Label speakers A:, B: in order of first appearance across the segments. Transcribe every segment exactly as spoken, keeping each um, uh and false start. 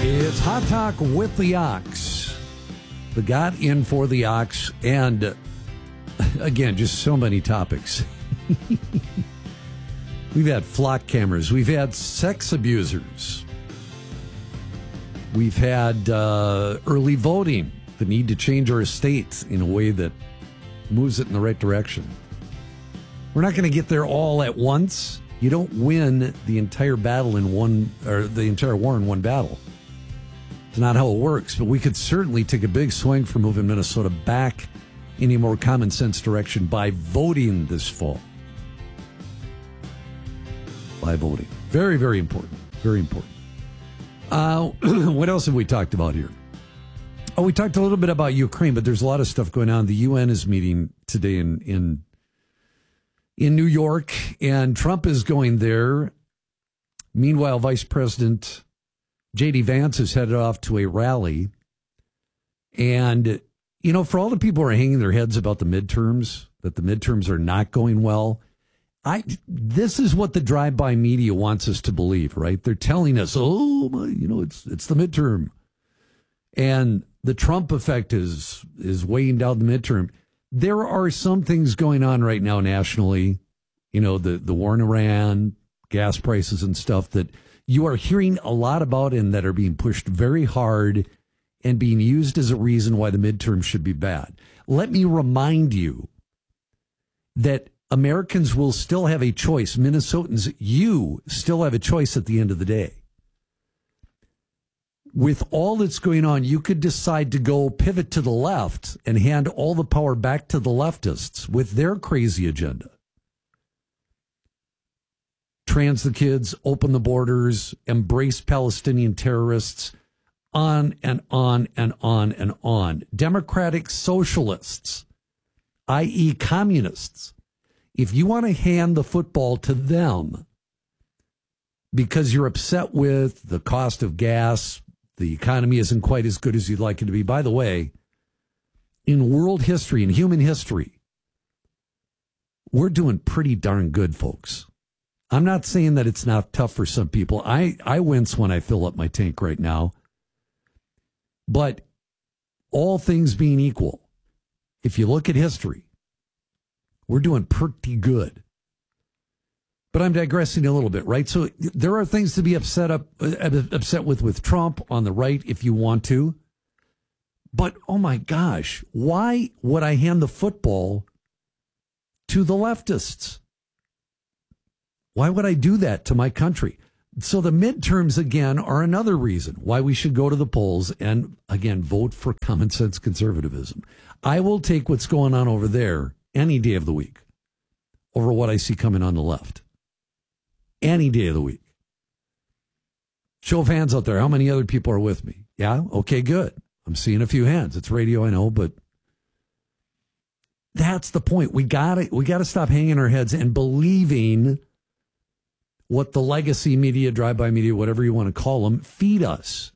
A: It's Hot Talk with the Ox. The got in for the Ox. And uh, again, just so many topics. We've had flock cameras. We've had sex abusers. We've had uh, early voting, the need to change our state in a way that moves it in the right direction. We're not going to get there all at once. You don't win the entire battle in one, or the entire war in one battle. It's not how it works, but we could certainly take a big swing for moving Minnesota back in a more common sense direction by voting this fall. By voting. Very, very important. Very important. Uh, what else have we talked about here? Oh, we talked a little bit about Ukraine, but there's a lot of stuff going on. The U N is meeting today in in, in New York, and Trump is going there. Meanwhile, Vice President J D Vance is headed off to a rally. And, you know, for all the people who are hanging their heads about the midterms, that the midterms are not going well, I this is what the drive-by media wants us to believe, right? They're telling us, oh, my, you know, it's it's the midterm. And the Trump effect is is weighing down the midterm. There are some things going on right now nationally, you know, the, the war in Iran, gas prices and stuff that you are hearing a lot about and that are being pushed very hard and being used as a reason why the midterm should be bad. Let me remind you that Americans will still have a choice. Minnesotans, you still have a choice at the end of the day. With all that's going on, you could decide to go pivot to the left and hand all the power back to the leftists with their crazy agenda. Trans the kids, open the borders, embrace Palestinian terrorists, on and on and on and on. Democratic socialists, that is communists, if you want to hand the football to them because you're upset with the cost of gas, the economy isn't quite as good as you'd like it to be. By the way, in world history, in human history, we're doing pretty darn good, folks. I'm not saying that it's not tough for some people. I, I wince when I fill up my tank right now. But all things being equal, if you look at history, we're doing pretty good. But I'm digressing a little bit, right? So there are things to be upset up, upset with with Trump on the right if you want to. But, oh my gosh, why would I hand the football to the leftists? Why would I do that to my country? So the midterms, again, are another reason why we should go to the polls and, again, vote for common sense conservatism. I will take what's going on over there any day of the week over what I see coming on the left. Any day of the week. Show of hands out there. How many other people are with me? Yeah? Okay, good. I'm seeing a few hands. It's radio, I know, but that's the point. We gotta, we gotta stop hanging our heads and believing what the legacy media, drive-by media, whatever you want to call them, feed us.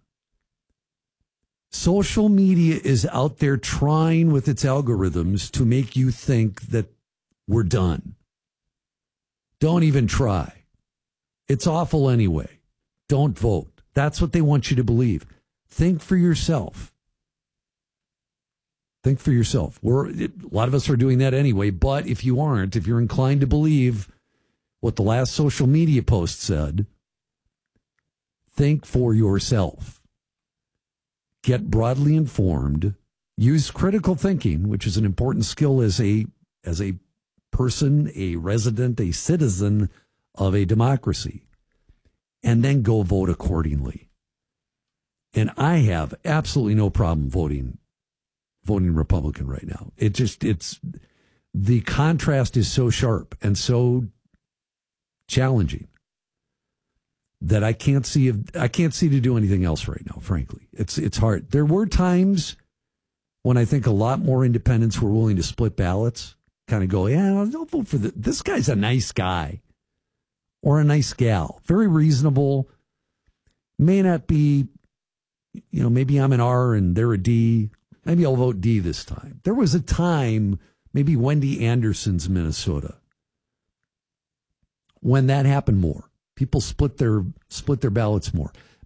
A: Social media is out there trying with its algorithms to make you think that we're done. Don't even try. It's awful anyway. Don't vote. That's what they want you to believe. Think for yourself. Think for yourself. We're, a lot of us are doing that anyway, but if you aren't, if you're inclined to believe what the last social media post said, think for yourself. Get broadly informed. Use critical thinking, which is an important skill as a as a person, a resident, a citizen of a democracy. And then go vote accordingly. And I have absolutely no problem voting voting Republican right now. It just it's the contrast is so sharp and so challenging that I can't see if, I can't see to do anything else right now, frankly. It's it's hard. There were times when I think a lot more independents were willing to split ballots, kind of go, yeah, don't vote for this. This guy's a nice guy or a nice gal. Very reasonable. May not be, you know, maybe I'm an R and they're a D. Maybe I'll vote D this time. There was a time, maybe Wendy Anderson's Minnesota, when that happened more. People split their split their ballots more.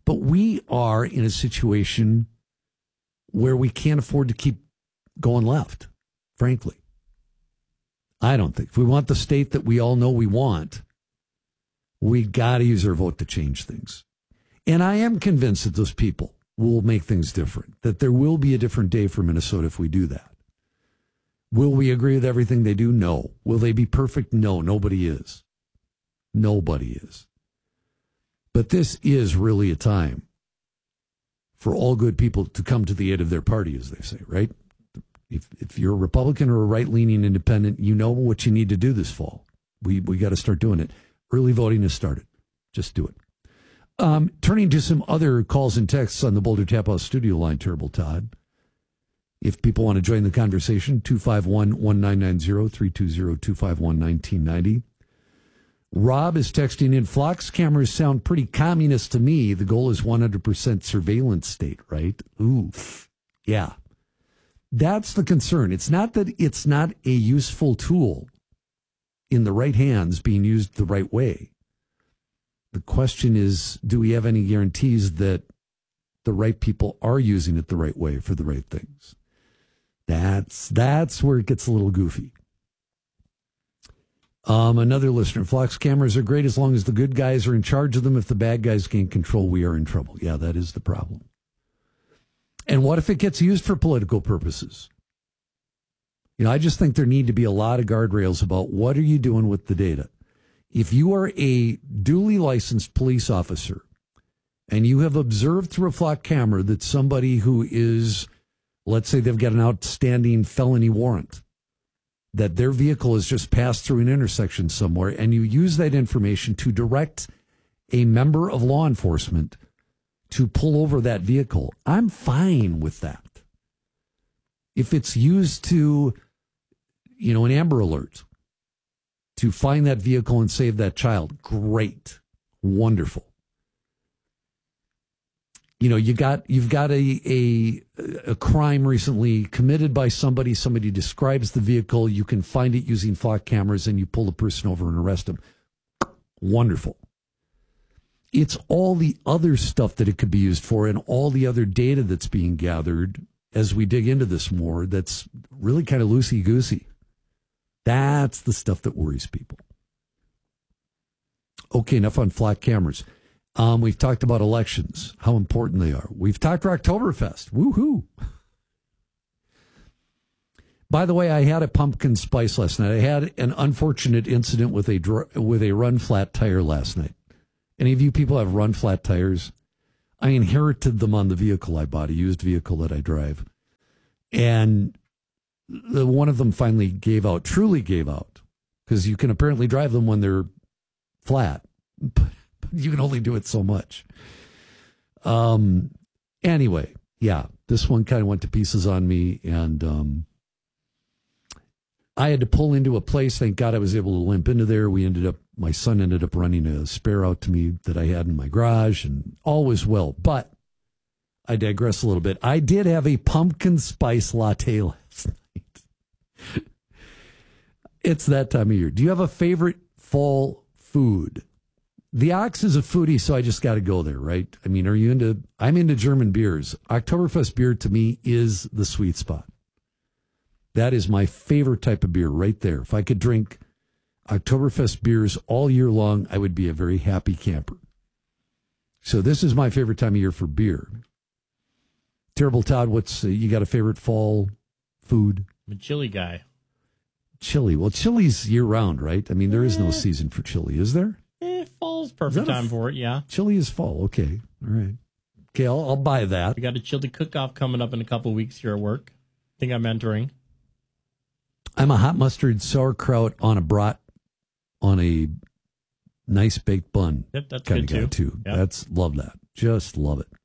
A: But we are in a situation where we can't afford to keep going left, frankly. I don't think. If we want the state that we all know we want, we got to use our vote to change things. And I am convinced that those people will make things different, that there will be a different day for Minnesota if we do that. Will we agree with everything they do? No. Will they be perfect? No, nobody is. Nobody is. But this is really a time for all good people to come to the aid of their party, as they say, right? If if you're a Republican or a right-leaning independent, you know what you need to do this fall. We we got to start doing it. Early voting has started. Just do it. Um, turning to some other calls and texts on the Boulder Tap House studio line, Terrible Todd. If people want to join the conversation, two five one, one nine nine zero, three two zero, two five one, one nine nine zero. Rob is texting in, Flox cameras sound pretty communist to me. The goal is one hundred percent surveillance state, right? Ooh, yeah. That's the concern. It's not that it's not a useful tool in the right hands being used the right way. The question is, do we have any guarantees that the right people are using it the right way for the right things? That's that's where it gets a little goofy. Um, another listener, Flox cameras are great as long as the good guys are in charge of them. If the bad guys gain control, we are in trouble. Yeah, that is the problem. And what if it gets used for political purposes? You know, I just think there need to be a lot of guardrails about what are you doing with the data. If you are a duly licensed police officer and you have observed through a flock camera that somebody who is, let's say they've got an outstanding felony warrant, that their vehicle has just passed through an intersection somewhere, and you use that information to direct a member of law enforcement to pull over that vehicle, I'm fine with that. If it's used to, you know, an Amber Alert, to find that vehicle and save that child, great, wonderful. You know, you got you've got a a a crime recently committed by somebody. Somebody describes the vehicle. You can find it using flock cameras, and you pull the person over and arrest them. Wonderful. It's all the other stuff that it could be used for, and all the other data that's being gathered as we dig into this more. That's really kind of loosey goosey. That's the stuff that worries people. Okay, enough on flock cameras. Um, we've talked about elections, how important they are. We've talked Oktoberfest. Woohoo! By the way, I had a pumpkin spice last night. I had an unfortunate incident with a dr- with a run flat tire last night. Any of you people have run flat tires? I inherited them on the vehicle I bought, a used vehicle that I drive, and the one of them finally gave out. Truly gave out, because you can apparently drive them when they're flat. But you can only do it so much. Um. Anyway, yeah, this one kind of went to pieces on me, and um, I had to pull into a place. Thank God I was able to limp into there. We ended up, my son ended up running a spare out to me that I had in my garage, and all was well. But I digress a little bit. I did have a pumpkin spice latte last night. It's that time of year. Do you have a favorite fall food? The Ox is a foodie, so I just got to go there, right? I mean, are you into, I'm into German beers. Oktoberfest beer to me is the sweet spot. That is my favorite type of beer right there. If I could drink Oktoberfest beers all year long, I would be a very happy camper. So this is my favorite time of year for beer. Terrible Todd, what's, uh, you got a favorite fall food?
B: I'm a chili guy.
A: Chili. Well, chili's year round, right? I mean, there is no season for chili, is there?
B: Eh, fall's perfect time f- for it, yeah.
A: Chili is fall. Okay. All right. Okay, I'll, I'll buy that.
B: We got a chili cook-off coming up in a couple of weeks here at work. I think I'm entering.
A: I'm a hot mustard sauerkraut on a brat on a nice baked bun.
B: Yep, that's
A: kind
B: good
A: of
B: too.
A: guy too.
B: Yep.
A: That's love that. Just love it.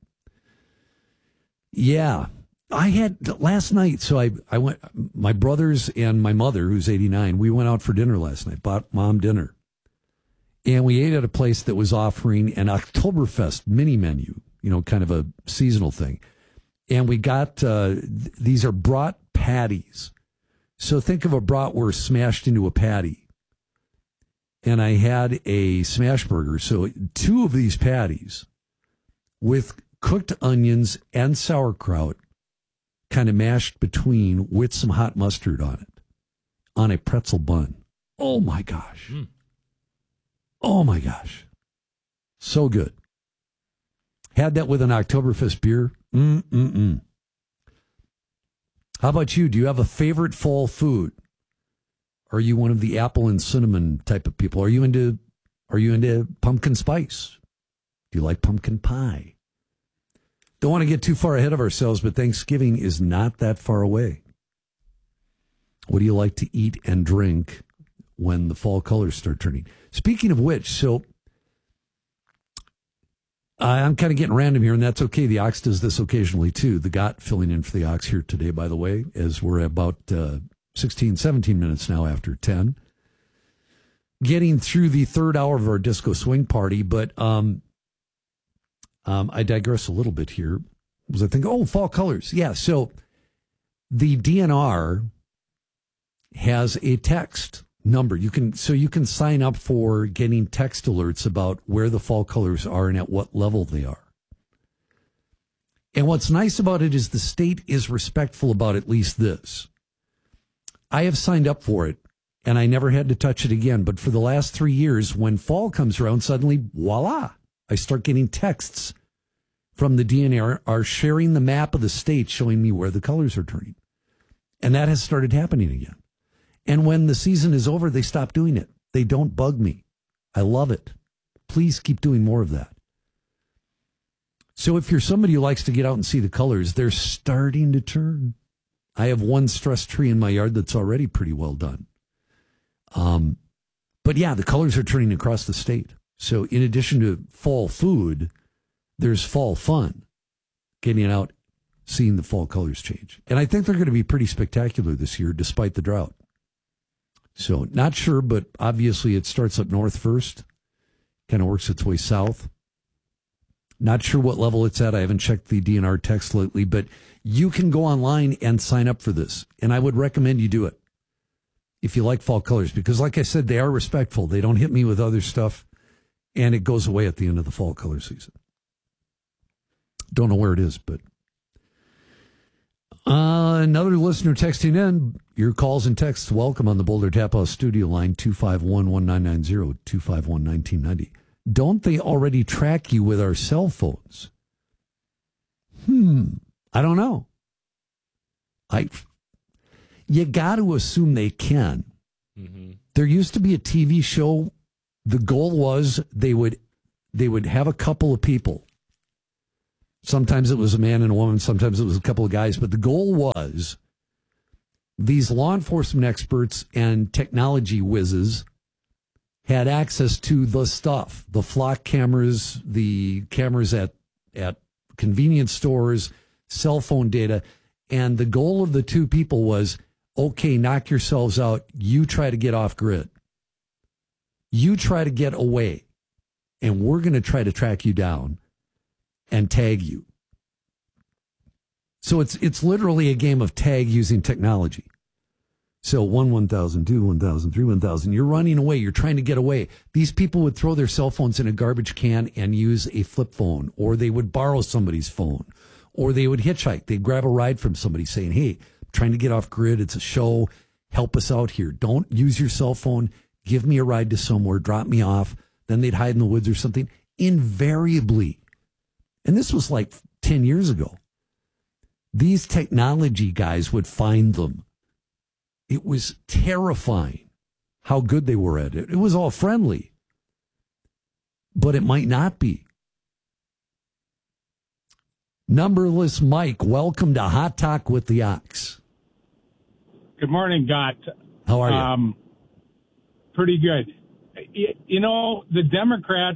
A: Yeah. I had last night, so I, I went, my brothers and my mother, who's eighty-nine, we went out for dinner last night, bought mom dinner. And we ate at a place that was offering an Oktoberfest mini menu, you know, kind of a seasonal thing. And we got, uh, th- these are brat patties. So think of a bratwurst smashed into a patty. And I had a smash burger. So two of these patties with cooked onions and sauerkraut, kind of mashed between with some hot mustard on it, on a pretzel bun. Oh, my gosh. Mm. Oh, my gosh. So good. Had that with an Oktoberfest beer. Mm-mm-mm. How about you? Do you have a favorite fall food? Are you one of the apple and cinnamon type of people? Are you into, are you into pumpkin spice? Do you like pumpkin pie? Don't want to get too far ahead of ourselves, but Thanksgiving is not that far away. What do you like to eat and drink when the fall colors start turning? Speaking of which, so I'm kind of getting random here, and that's okay. The Ox does this occasionally, too. The Got filling in for the Ox here today, by the way, as we're about uh, sixteen, seventeen minutes now after ten. Getting through the third hour of our disco swing party, but um, um, I digress a little bit here. Was I think, oh, fall colors. Yeah, so the D N R has a text number. You can so you can sign up for getting text alerts about where the fall colors are and at what level they are. And what's nice about it is the state is respectful about at least this. I have signed up for it, and I never had to touch it again. But for the last three years, when fall comes around, suddenly, voila, I start getting texts from the D N R are sharing the map of the state, showing me where the colors are turning. And that has started happening again. And when the season is over, they stop doing it. They don't bug me. I love it. Please keep doing more of that. So if you're somebody who likes to get out and see the colors, they're starting to turn. I have one stress tree in my yard that's already pretty well done. Um, but yeah, the colors are turning across the state. So in addition to fall food, there's fall fun, getting out, seeing the fall colors change. And I think they're going to be pretty spectacular this year, despite the drought. So not sure, but obviously it starts up north first, kind of works its way south. Not sure what level it's at. I haven't checked the D N R text lately, but you can go online and sign up for this. And I would recommend you do it if you like fall colors, because like I said, they are respectful. They don't hit me with other stuff, and it goes away at the end of the fall color season. Don't know where it is, but uh, another listener texting in. Your calls and texts welcome on the Boulder Tap House studio line two five one, one nine nine zero, two five one, one nine nine zero. Don't they already track you with our cell phones? Hmm, I don't know. I, you got to assume they can. Mm-hmm. There used to be a T V show. The goal was they would they would have a couple of people. Sometimes it was a man and a woman. Sometimes it was a couple of guys. But the goal was these law enforcement experts and technology whizzes had access to the stuff, the flock cameras, the cameras at, at convenience stores, cell phone data. And the goal of the two people was, okay, knock yourselves out. You try to get off grid. You try to get away. And we're going to try to track you down and tag you. So it's it's literally a game of tag using technology. So one, one thousand, two, one thousand, three, one thousand. You're running away. You're trying to get away. These people would throw their cell phones in a garbage can and use a flip phone, or they would borrow somebody's phone, or they would hitchhike. They'd grab a ride from somebody saying, hey, I'm trying to get off grid. It's a show. Help us out here. Don't use your cell phone. Give me a ride to somewhere. Drop me off. Then they'd hide in the woods or something. Invariably. And this was like ten years ago. These technology guys would find them. It was terrifying how good they were at it. It was all friendly, but it might not be. Numberless Mike, welcome to Hot Talk with the Ox.
C: Good morning, Gott.
A: How are you?
C: Um, pretty good. You, you know, the Democrats,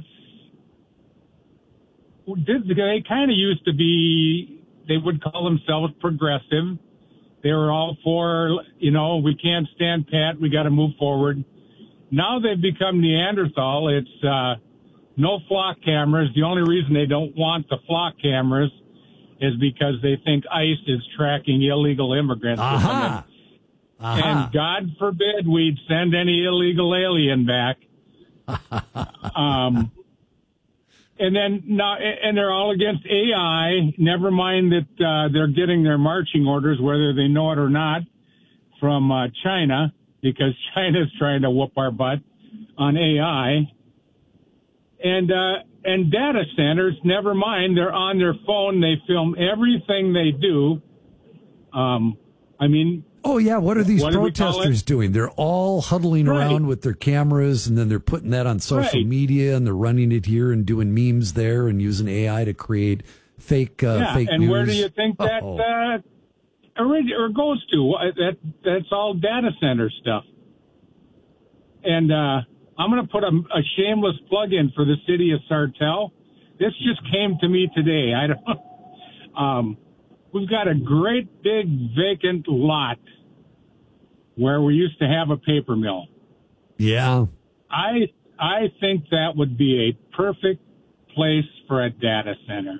C: they kind of used to be, they would call themselves progressive. They were all for, you know, we can't stand pat. We got to move forward. Now they've become Neanderthal. It's uh, no flock cameras. The only reason they don't want the flock cameras is because they think ICE is tracking illegal immigrants.
A: Aha. Uh-huh.
C: And God forbid we'd send any illegal alien back. um, and then now, and they're all against A I. Never mind that uh, they're getting their marching orders, whether they know it or not, from uh, China, because China's trying to whoop our butt on A I. And uh, and data centers, never mind, they're on their phone. They film everything they do. Um, I mean,
A: oh yeah, what are these
C: what do we call
A: protesters
C: it?
A: doing? They're all huddling
C: Right.
A: around with their cameras, and then they're putting that on social
C: Right.
A: media, and they're running it here and doing memes there, and using A I to create fake uh,
C: Yeah,
A: fake
C: and
A: news.
C: where do you think that
A: Oh.
C: uh, orig- or goes to? Uh, That that's all data center stuff. And uh, I'm going to put a, a shameless plug in for the city of Sartell. This just came to me today. I don't. Um, we've got a great big vacant lot where we used to have a paper mill.
A: Yeah.
C: I I think that would be a perfect place for a data center.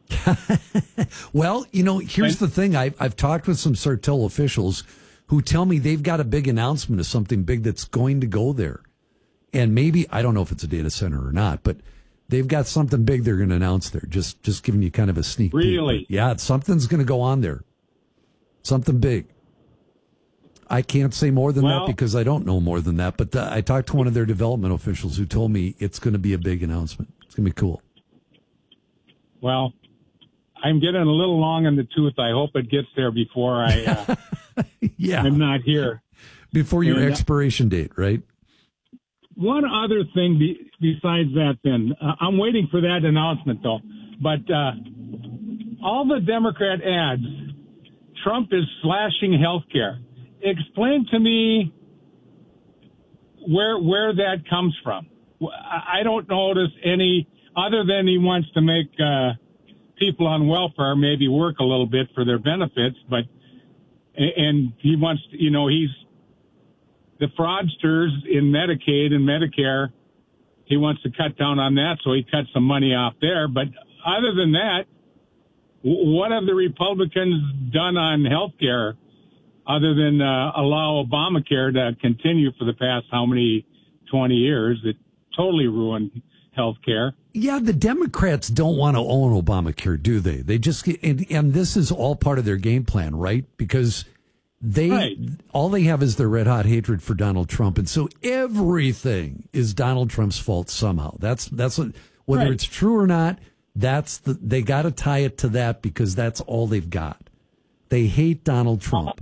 A: Well, you know, here's
C: And-
A: the thing. I, I've talked with some Sartell officials who tell me they've got a big announcement of something big that's going to go there. And maybe, I don't know if it's a data center or not, but they've got something big they're going to announce there. Just just giving you kind of a sneak peek.
C: Really?
A: But yeah, something's going to go on there. Something big. I can't say more than
C: Well-
A: that because I don't know more than that. But uh, I talked to one of their development officials who told me it's going to be a big announcement. It's going to be cool.
C: Well, I'm getting a little long in the tooth. I hope it gets there before I, uh,
A: Yeah.
C: I'm not here.
A: Before your
C: And, uh,
A: expiration date, right?
C: One other thing be, besides that, then, uh, I'm waiting for that announcement, though. But uh, all the Democrat ads, Trump is slashing health care. Explain to me where where that comes from. I I don't notice any, other than he wants to make uh, people on welfare maybe work a little bit for their benefits, but and he wants, to, you know, he's the fraudsters in Medicaid and Medicare. He wants to cut down on that, so he cuts some money off there. But other than that, w- what have the Republicans done on health care other than uh, allow Obamacare to continue for the past how many twenty years? It totally ruined health care.
A: Yeah, the Democrats don't want to own Obamacare, do they? They just and, and this is all part of their game plan, right? Because they
C: Right.
A: all they have is their red hot hatred for Donald Trump, and so everything is Donald Trump's fault somehow. That's that's what, whether
C: Right.
A: it's true or not. That's the they got to tie it to that because that's all they've got. They hate Donald Trump.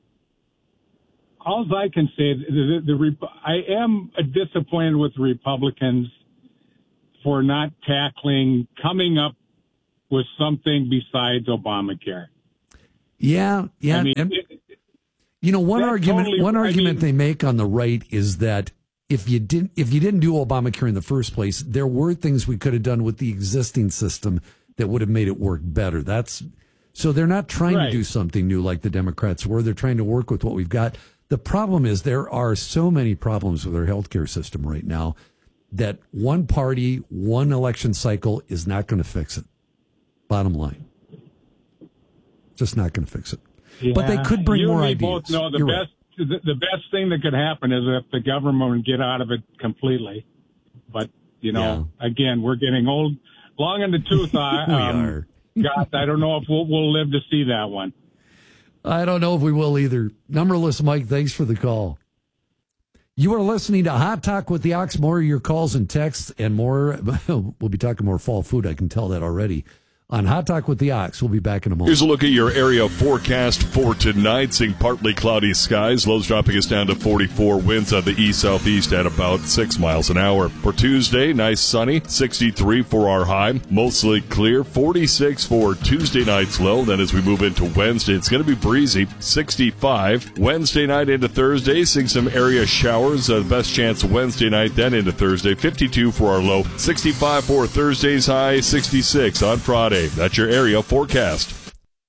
C: All I can say, the, the, the I am disappointed with the Republicans for not tackling, coming up with something besides Obamacare.
A: Yeah, yeah.
C: I mean,
A: and-
C: it,
A: You know, one
C: That
A: argument
C: totally-
A: one
C: I
A: argument
C: mean-
A: they make on the right is that if you didn't if you didn't do Obamacare in the first place, there were things we could have done with the existing system that would have made it work better. That's so they're not trying
C: Right.
A: to do something new like the Democrats were. They're trying to work with what we've got. The problem is there are so many problems with our healthcare system right now that one party, one election cycle is not going to fix it. Bottom line. Just not going to fix it. But they
C: yeah,
A: could bring
C: you
A: more
C: and me
A: ideas.
C: both know the
A: You're
C: best.
A: right.
C: The, the best thing that could happen is if the government would get out of it completely. But you know, again, we're getting old, long in the tooth. I,
A: We
C: um,
A: are.
C: God, I don't know if we'll, we'll live to see that one.
A: I don't know if we will either. Numberless Mike, thanks for the call. You are listening to Hot Talk with the Ox. More of your calls and texts and more. We'll be talking more fall food. I can tell that already. On Hot Talk with the Ox, we'll be back in a moment.
D: Here's a look at your area forecast for tonight. Seeing partly cloudy skies. Lows dropping us down to forty-four. Winds on the east-southeast at about six miles an hour. For Tuesday, nice sunny. sixty-three for our high. Mostly clear. forty-six for Tuesday night's low. Then as we move into Wednesday, it's going to be breezy. sixty-five. Wednesday night into Thursday, seeing some area showers. Uh, the best chance Wednesday night, then into Thursday. fifty-two for our low. sixty-five for Thursday's high. sixty-six on Friday. That's your area forecast.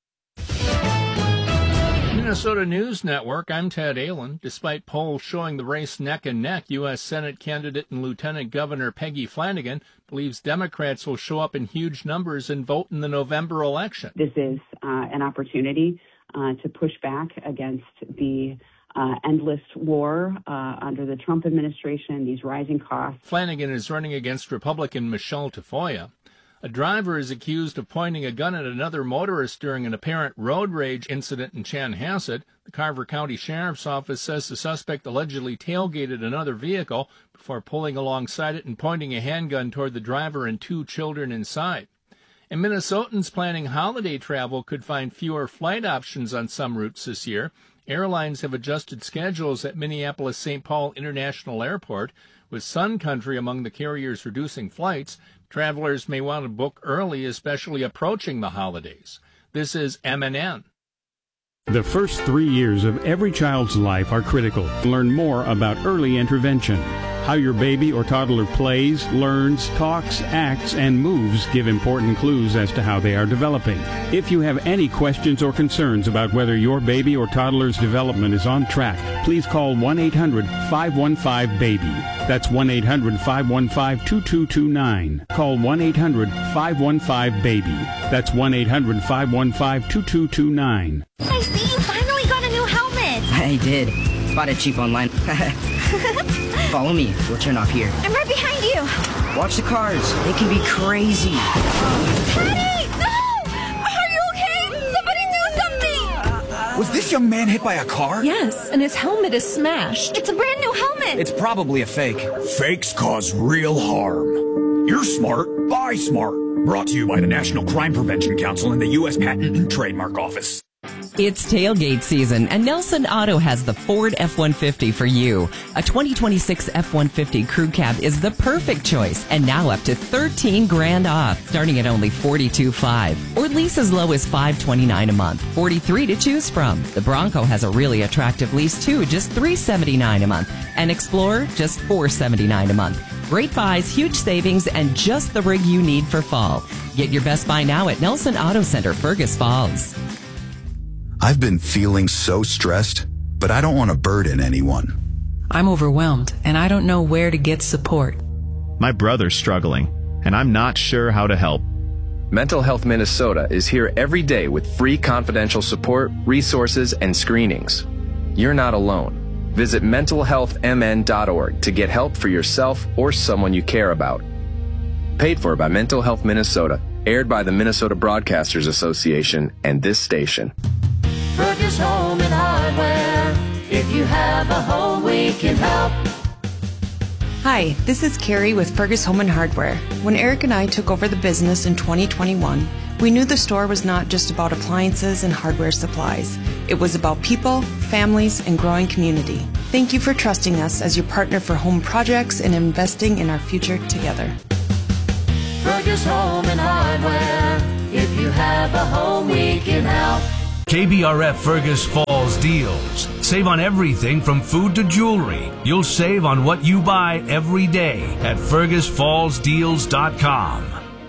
E: Minnesota News Network, I'm Ted Allen. Despite polls showing the race neck and neck, U S Senate candidate and Lieutenant Governor Peggy Flanagan believes Democrats will show up in huge numbers and vote in the November election.
F: This is uh, an opportunity uh, to push back against the uh, endless war uh, under the Trump administration, these rising costs.
E: Flanagan is running against Republican Michelle Tafoya. A driver is accused of pointing a gun at another motorist during an apparent road rage incident in Chanhassen. The Carver County Sheriff's Office says the suspect allegedly tailgated another vehicle before pulling alongside it and pointing a handgun toward the driver and two children inside. And Minnesotans planning holiday travel could find fewer flight options on some routes this year. Airlines have adjusted schedules at Minneapolis-Saint Paul International Airport, with Sun Country among the carriers reducing flights. Travelers may want to book early, especially approaching the holidays. This is M N N.
G: The first three years of every child's life are critical. Learn more about early intervention. How your baby or toddler plays, learns, talks, acts, and moves give important clues as to how they are developing. If you have any questions or concerns about whether your baby or toddler's development is on track, please call one eight hundred five one five baby. That's one eight hundred five one five two two two nine. Call one eight hundred five one five baby. That's one eight hundred five one five two two two nine.
H: I see you finally got a new helmet.
I: I did. Bought it cheap online. Follow me. We'll turn off here.
H: I'm right behind you.
I: Watch the cars. They can be crazy.
H: Patty! No! Are you okay? Somebody do something!
J: Was this young man hit by a car?
K: Yes, and his helmet is smashed.
H: It's a brand new helmet.
J: It's probably a fake. Fakes cause real harm. You're smart. Buy smart. Brought to you by the National Crime Prevention Council and the U S Patent and Trademark Office.
L: It's tailgate season, and Nelson Auto has the Ford F one fifty for you. A twenty twenty-six F one fifty Crew Cab is the perfect choice, and now up to thirteen grand off, starting at only forty-two five, or lease as low as five twenty-nine a month. forty-three to choose from. The Bronco has a really attractive lease too, just three seventy-nine a month, and Explorer just four seventy-nine a month. Great buys, huge savings, and just the rig you need for fall. Get your best buy now at Nelson Auto Center, Fergus Falls.
M: I've been feeling so stressed, but I don't want to burden anyone.
N: I'm overwhelmed, and I don't know where to get support.
O: My brother's struggling, and I'm not sure how to help.
P: Mental Health Minnesota is here every day with free confidential support, resources, and screenings. You're not alone. Visit mental health m n dot org to get help for yourself or someone you care about. Paid for by Mental Health Minnesota, aired by the Minnesota Broadcasters Association and this station.
Q: Fergus Home and Hardware. If you have a home, we can help.
R: Hi, this is Carrie with Fergus Home and Hardware. When Eric and I took over the business in twenty twenty-one, we knew the store was not just about appliances and hardware supplies. It was about people, families, and growing community. Thank you for trusting us as your partner for home projects and investing in our future together.
Q: Fergus Home and Hardware. If you have a home, we can help.
S: K B R F Fergus Falls deals. Save on everything from food to jewelry. You'll save on what you buy every day at fergus falls deals dot com.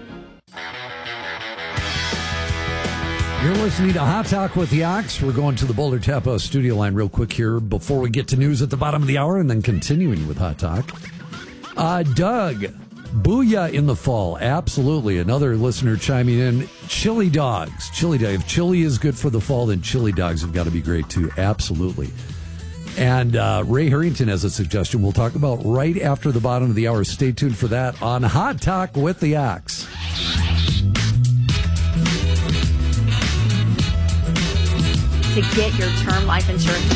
A: You're listening to Hot Talk with the Ox. We're going to the Boulder Tapa studio line real quick here before we get to news at the bottom of the hour and then continuing with Hot Talk. Uh, Doug, booyah in the fall. Absolutely. Another listener chiming in. Chili dogs. Chili dog. If chili is good for the fall, then chili dogs have got to be great too. Absolutely. And uh, Ray Harrington has a suggestion we'll talk about right after the bottom of the hour. Stay tuned for that on Hot Talk with the Ox.
T: To get your term life insurance.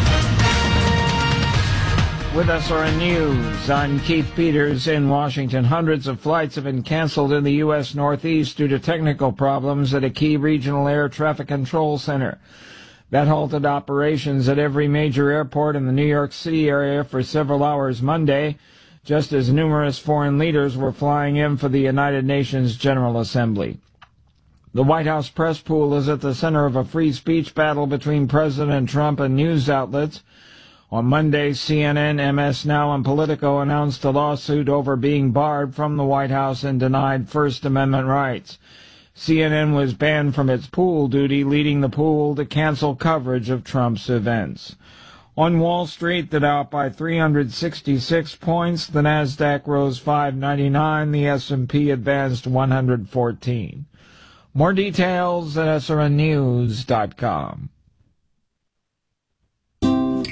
U: With S R N News, I'm Keith Peters in Washington. Hundreds of flights have been canceled in the U S Northeast due to technical problems at a key regional air traffic control center. That halted operations at every major airport in the New York City area for several hours Monday, just as numerous foreign leaders were flying in for the United Nations General Assembly. The White House press pool is at the center of a free speech battle between President Trump and news outlets. On Monday, C N N, M S Now, and Politico announced a lawsuit over being barred from the White House and denied First Amendment rights. C N N was banned from its pool duty, leading the pool to cancel coverage of Trump's events. On Wall Street, the Dow up by three hundred sixty-six points, the Nasdaq rose five ninety-nine, the S and P advanced one hundred fourteen. More details at S R N news dot com.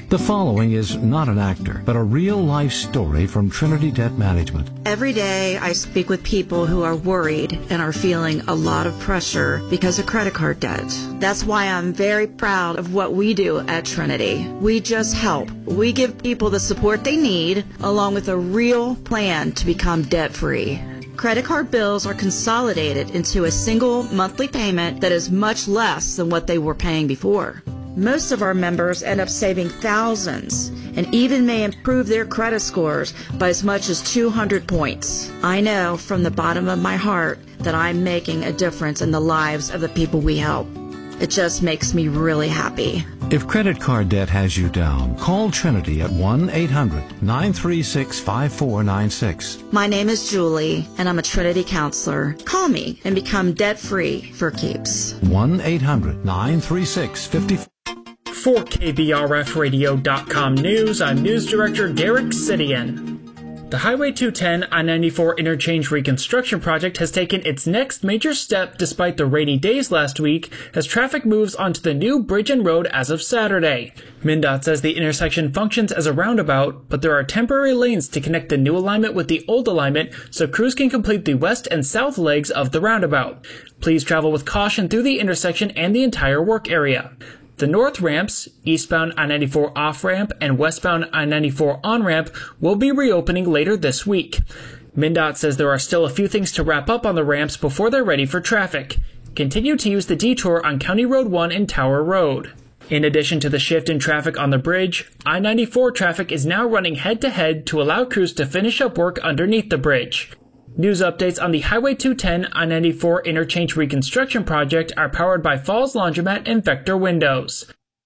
B: The following is not an actor, but a real-life story from Trinity Debt Management.
V: Every day I speak with people who are worried and are feeling a lot of pressure because of credit card debt. That's why I'm very proud of what we do at Trinity. We just help. We give people the support they need, along with a real plan to become debt-free. Credit card bills are consolidated into a single monthly payment that is much less than what they were paying before. Most of our members end up saving thousands and even may improve their credit scores by as much as two hundred points. I know from the bottom of my heart that I'm making a difference in the lives of the people we help. It just makes me really happy.
B: If credit card debt has you down, call Trinity at one eight hundred nine three six five four nine six.
V: My name is Julie, and I'm a Trinity counselor. Call me and become debt-free for keeps.
B: one eight hundred nine three six five four.
W: For K B R F radio dot com News, I'm News Director Derek Sidian. The Highway two ten I ninety-four interchange reconstruction project has taken its next major step despite the rainy days last week as traffic moves onto the new bridge and road as of Saturday. MnDOT says the intersection functions as a roundabout, but there are temporary lanes to connect the new alignment with the old alignment so crews can complete the west and south legs of the roundabout. Please travel with caution through the intersection and the entire work area. The north ramps, eastbound I ninety-four off-ramp and westbound I ninety-four on-ramp, will be reopening later this week. MnDOT says there are still a few things to wrap up on the ramps before they're ready for traffic. Continue to use the detour on County Road one and Tower Road. In addition to the shift in traffic on the bridge, I ninety-four traffic is now running head-to-head to allow crews to finish up work underneath the bridge. News updates on the Highway two ten I ninety-four interchange reconstruction project are powered by Falls Laundromat and Vector Windows.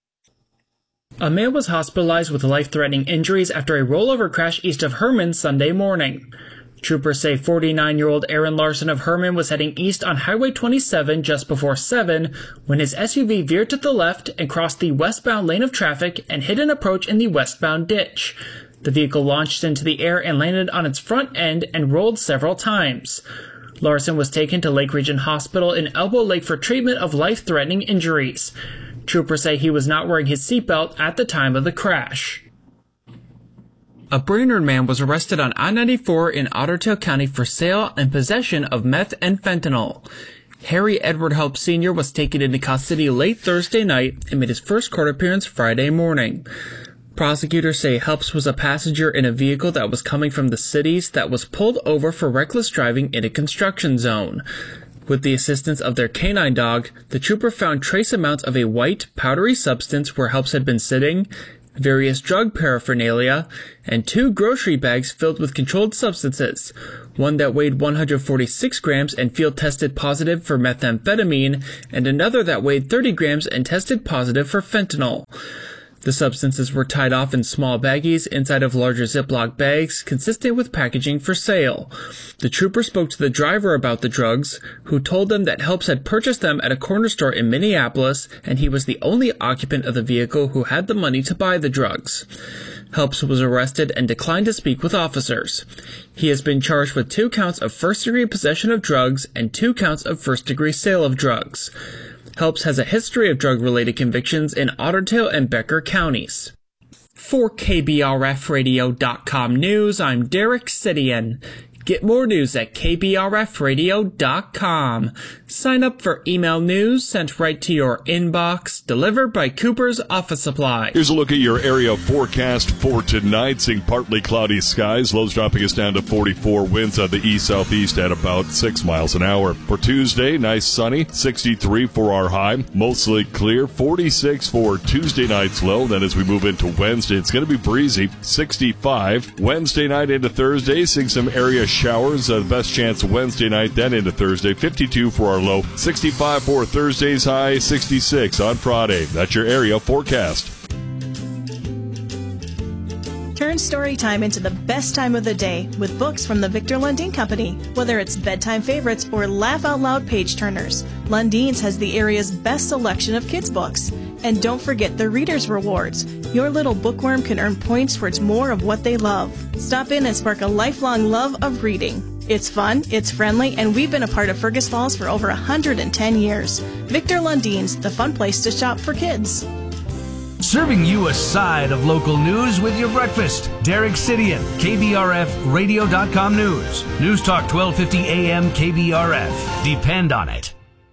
W: A man was hospitalized with life-threatening injuries after a rollover crash east of Herman Sunday morning. Troopers say forty-nine-year-old Aaron Larson of Herman was heading east on Highway twenty-seven just before seven when his S U V veered to the left and crossed the westbound lane of traffic and hit an approach in the westbound ditch. The vehicle launched into the air and landed on its front end and rolled several times. Larson was taken to Lake Region Hospital in Elbow Lake for treatment of life-threatening injuries. Troopers say he was not wearing his seatbelt at the time of the crash. A Brainerd man was arrested on I ninety-four in Otter Tail County for sale and possession of meth and fentanyl. Harry Edward Help Senior was taken into custody late Thursday night and made his first court appearance Friday morning. Prosecutors say Helps was a passenger in a vehicle that was coming from the cities that was pulled over for reckless driving in a construction zone. With the assistance of their canine dog, the trooper found trace amounts of a white, powdery substance where Helps had been sitting, various drug paraphernalia, and two grocery bags filled with controlled substances, one that weighed one hundred forty-six grams and field tested positive for methamphetamine, and another that weighed thirty grams and tested positive for fentanyl. The substances were tied off in small baggies inside of larger Ziploc bags consistent with packaging for sale. The trooper spoke to the driver about the drugs, who told them that Helps had purchased them at a corner store in Minneapolis and he was the only occupant of the vehicle who had the money to buy the drugs. Helps was arrested and declined to speak with officers. He has been charged with two counts of first-degree possession of drugs and two counts of first-degree sale of drugs. Helps has a history of drug-related convictions in Otter Tail and Becker counties. For K B R F radio dot com News, I'm Derek Sidian. Get more news at K B R F radio dot com. Sign up for email news sent right to your inbox, delivered by Cooper's Office Supply.
D: Here's a look at your area forecast for tonight. Seeing partly cloudy skies. Lows dropping us down to forty-four. Winds on the east-southeast at about six miles an hour. For Tuesday, nice sunny. sixty-three for our high. Mostly clear. forty-six for Tuesday night's low. Then as we move into Wednesday, it's going to be breezy. sixty-five. Wednesday night into Thursday, seeing some area showers. Uh, the best chance Wednesday night, then into Thursday. fifty-two for our low. sixty-five for Thursday's high. sixty-six on Friday. That's your area forecast.
X: Turn story time into the best time of the day with books from the Victor Lundin Company. Whether it's bedtime favorites or laugh-out-loud page-turners, Lundin's has the area's best selection of kids' books. And don't forget the Reader's Rewards. Your little bookworm can earn points towards more of what they love. Stop in and spark a lifelong love of reading. It's fun, it's friendly, and we've been a part of Fergus Falls for over one hundred ten years. Victor Lundin's, the fun place to shop for kids.
S: Serving you a side of local news with your breakfast. Derek Sidian, K B R F radio dot com News. News Talk twelve fifty A M K B R F. Depend on it.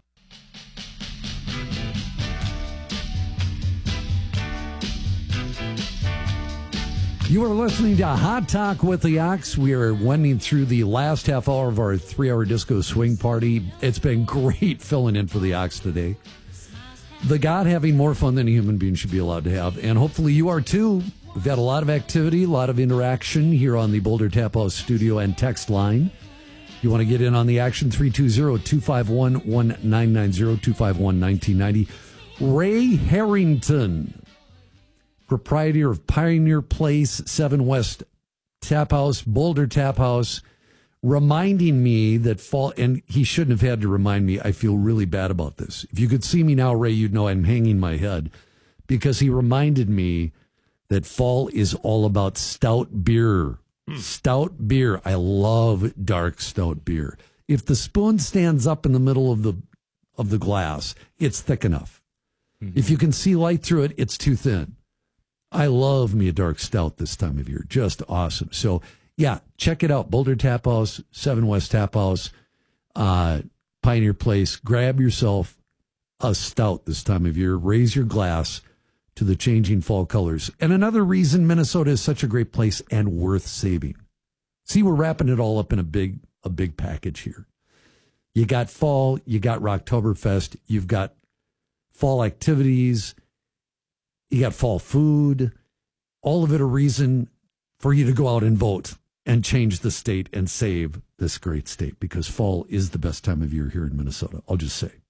A: You are listening to Hot Talk with the Ox. We are wending through the last half hour of our three-hour disco swing party. It's been great filling in for the Ox today. The God having more fun than a human being should be allowed to have, and hopefully you are too. We've had a lot of activity, a lot of interaction here on the Boulder Tap House studio and text line. You want to get in on the action, three two zero, two five one, one nine nine zero, two five one, one nine nine zero. Ray Harrington, proprietor of Pioneer Place, seven West Tap House, Boulder Tap House, reminding me that fall, and he shouldn't have had to remind me. I feel really bad about this. If you could see me now, Ray, you'd know I'm hanging my head because he reminded me that fall is all about stout beer. Mm. Stout beer. I love dark stout beer. If the spoon stands up in the middle of the of the glass, it's thick enough. Mm-hmm. If you can see light through it, it's too thin. I love me a dark stout this time of year. Just awesome. So, yeah, check it out. Boulder Tap House, seven West Tap House, uh, Pioneer Place. Grab yourself a stout this time of year. Raise your glass to the changing fall colors. And another reason Minnesota is such a great place and worth saving. See, we're wrapping it all up in a big, a big package here. You got fall, you got Rocktoberfest, you've got fall activities, you got fall food, all of it a reason for you to go out and vote and change the state and save this great state, because fall is the best time of year here in Minnesota. I'll just say.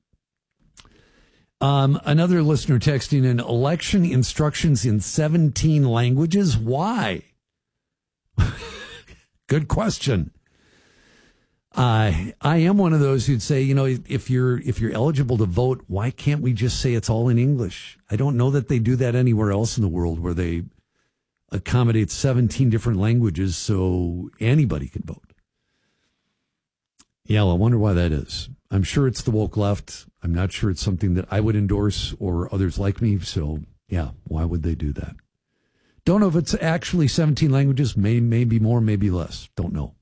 A: Um, another listener texting in, election instructions in seventeen languages. Why? Good question. I uh, I am one of those who'd say, you know, if you're if you're eligible to vote, why can't we just say it's all in English? I don't know that they do that anywhere else in the world where they accommodate seventeen different languages so anybody can vote. Yeah, well, I wonder why that is. I'm sure it's the woke left. I'm not sure it's something that I would endorse or others like me. So, yeah, why would they do that? Don't know if it's actually seventeen languages. May, maybe more, maybe less. Don't know.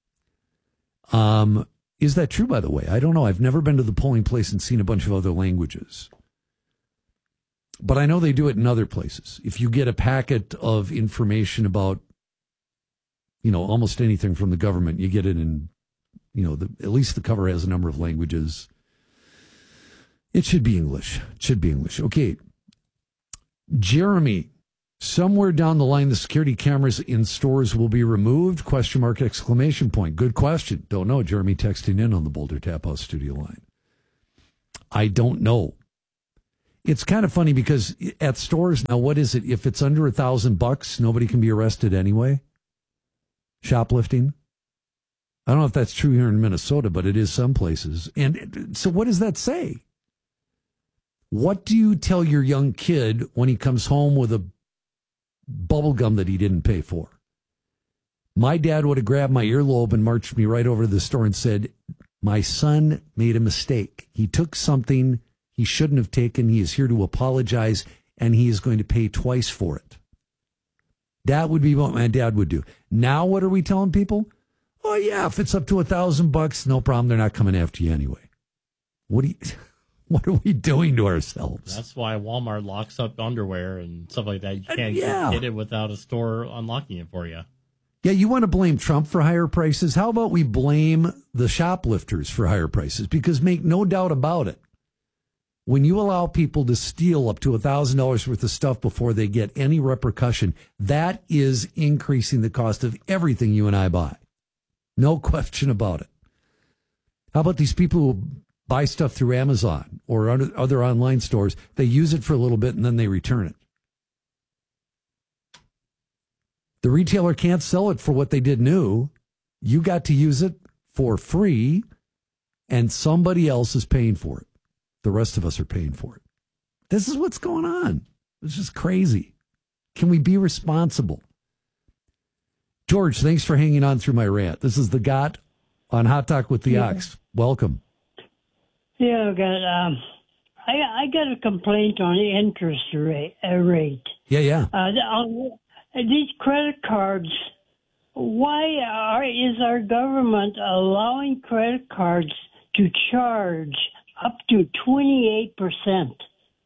A: Um, is that true, by the way? I don't know. I've never been to the polling place and seen a bunch of other languages. But I know they do it in other places. If you get a packet of information about, you know, almost anything from the government, you get it in, you know, the, at least the cover has a number of languages. It should be English. It should be English. Okay. Jeremy, somewhere down the line, the security cameras in stores will be removed? Question mark, exclamation point. Good question. Don't know. Jeremy texting in on the Boulder Tap House studio line. I don't know. It's kind of funny because at stores now, what is it? If it's under a thousand bucks, nobody can be arrested anyway. Shoplifting. I don't know if that's true here in Minnesota, but it is some places. And so what does that say? What do you tell your young kid when he comes home with a bubble gum that he didn't pay for? My dad would have grabbed my earlobe and marched me right over to the store and said, my son made a mistake. He took something he shouldn't have taken. He is here to apologize, and he is going to pay twice for it. That would be what my dad would do. Now, what are we telling people? Oh, yeah, if it's up to a thousand bucks, no problem. They're not coming after you anyway. What do you, what are we doing to ourselves?
C: That's why Walmart locks up underwear and stuff like that. You can't
A: uh, yeah.
C: get it without a store unlocking it for you.
A: Yeah, you want to blame Trump for higher prices? How about we blame the shoplifters for higher prices? Because make no doubt about it, when you allow people to steal up to one thousand dollars worth of stuff before they get any repercussion, that is increasing the cost of everything you and I buy. No question about it. How about these people who buy stuff through Amazon or other online stores? They use it for a little bit and then they return it. The retailer can't sell it for what they did new. You got to use it for free, and somebody else is paying for it. The rest of us are paying for it. This is what's going on. It's just crazy. Can we be responsible? George, thanks for hanging on through my rant. This is the Got on Hot Talk with the
E: yeah.
A: Ox. Welcome.
E: Yeah, I've got, um, I, I got a complaint on the interest rate. Uh, rate.
A: Yeah, yeah.
E: Uh, on these credit cards, why are, is our government allowing credit cards to charge up to twenty-eight percent?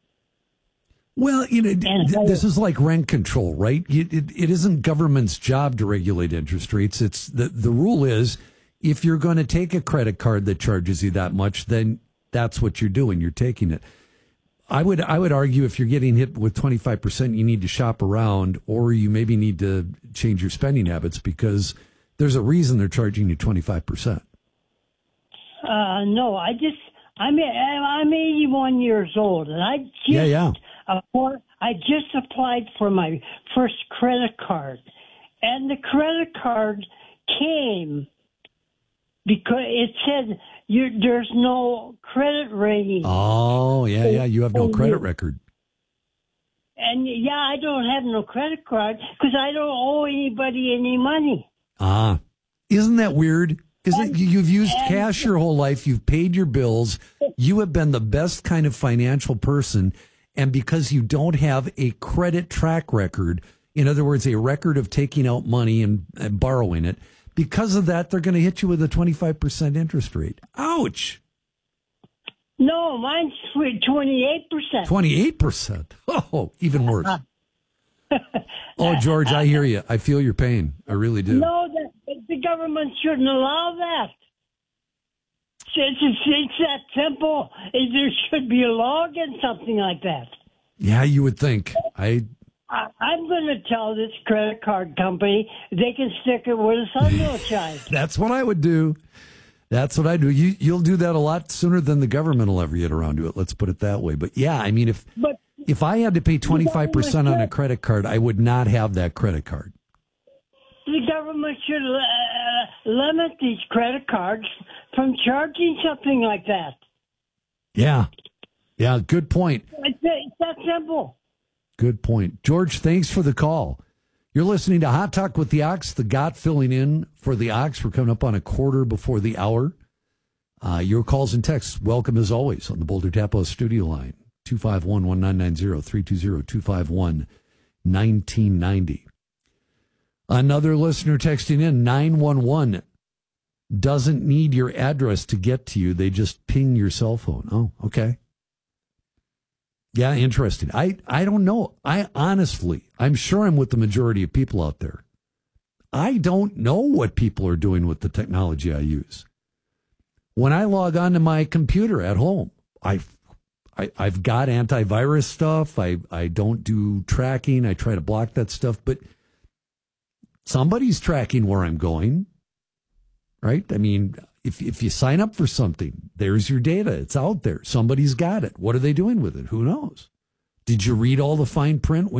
A: Well, you know, th- this is like rent control, right? It, it, it isn't government's job to regulate interest rates. It's the, the rule is if you're going to take a credit card that charges you that much, then that's what you're doing. You're taking it. I would I would argue if you're getting hit with twenty-five percent, you need to shop around, or you maybe need to change your spending habits because there's a reason they're charging you twenty-five percent.
E: Uh, no, I just, I'm, I'm eighty-one years old, and I just,
A: yeah, yeah.
E: Afford, I just applied for my first credit card, and the credit card came because it said you, there's no credit rating.
A: Oh, yeah, yeah. You have no credit record.
E: And, yeah, I don't have no credit card because I don't owe anybody any money.
A: Ah, isn't that weird? Isn't
E: and,
A: you've used
E: and,
A: cash your whole life. You've paid your bills. You have been the best kind of financial person. And because you don't have a credit track record, in other words, a record of taking out money and, and borrowing it, because of that, they're going to hit you with a twenty-five percent interest rate. Ouch.
E: No, mine's twenty-eight percent.
A: twenty-eight percent? Oh, even worse. Oh, George, I hear you. I feel your pain. I really do.
E: No, the, the government shouldn't allow that. It's, it's, it's that simple. There should be a law against something like that.
A: Yeah, you would think. I...
E: I, I'm going to tell this credit card company they can stick it where the sun will shine.
A: That's what I would do. That's what I do. You, you'll do that a lot sooner than the government will ever get around to it. Let's put it that way. But yeah, I mean, if
E: but,
A: if I had to pay twenty-five percent on a credit card, I would not have that credit card.
E: The government should uh, limit these credit cards from charging something like that.
A: Yeah. Yeah, good point.
E: It's, it's that simple.
A: Good point. George, thanks for the call. You're listening to Hot Talk with the Ox, the Got filling in for the Ox. We're coming up on a quarter before the hour. Uh, your calls and texts, welcome as always on the Boulder Tap House studio line, two five one, one nine nine zero, three two zero, two five one, one nine nine zero. Another listener texting in, nine one one doesn't need your address to get to you. They just ping your cell phone. Oh, okay. Yeah, interesting. I, I don't know. I honestly, I'm sure I'm with the majority of people out there. I don't know what people are doing with the technology I use. When I log on to my computer at home, I've, I, I've got antivirus stuff. I, I don't do tracking. I try to block that stuff, but somebody's tracking where I'm going, right? I mean, if if you sign up for something, there's your data. It's out there. Somebody's got it. What are they doing with it? Who knows? Did you read all the fine print when